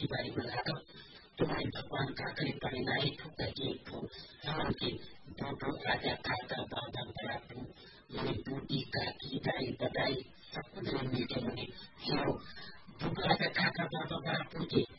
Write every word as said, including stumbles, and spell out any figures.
खेती बाड़ी में लगा तुम्हारे भगवान का कहीं परिणाम ठोका जी ठो हाँ कि दो दो आजा काका बाबा बड़ा तू मेरी बूटी काकी दाई बदाई सब कुछ मिलके मैंने हीरो दो आजा काका बाबा बड़ा पूछे